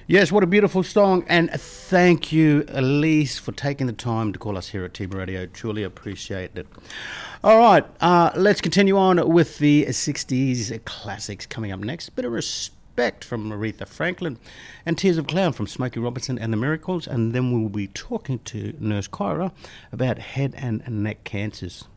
Yes, what a beautiful song. And thank you, Elise, for taking the time to call us here at Team Radio. Truly appreciate it. All right, let's continue on with the 60s classics coming up next. Bit of respect from Aretha Franklin and Tears of a Clown from Smokey Robinson and the Miracles. And then we'll be talking to Nurse Kyra about head and neck cancers.